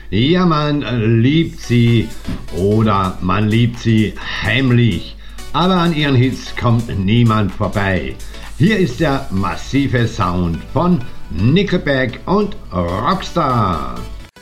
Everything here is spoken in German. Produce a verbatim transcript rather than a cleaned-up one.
Ja, man liebt sie oder man liebt sie heimlich, aber an ihren Hits kommt niemand vorbei. Hier ist der massive Sound von Nickelback und Rockstar.